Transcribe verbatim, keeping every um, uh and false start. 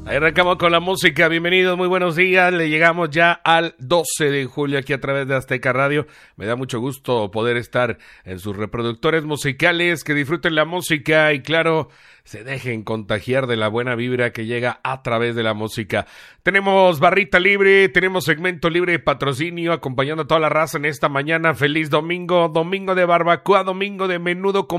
Ahí arrancamos con la música, bienvenidos, muy buenos días, le llegamos ya al doce de julio aquí a través de Azteca Radio, me da mucho gusto poder estar en sus reproductores musicales, que disfruten la música y claro, se dejen contagiar de la buena vibra que llega a través de la música. Tenemos barrita libre, tenemos segmento libre de patrocinio, acompañando a toda la raza en esta mañana, feliz domingo, domingo de barbacoa, domingo de menudo con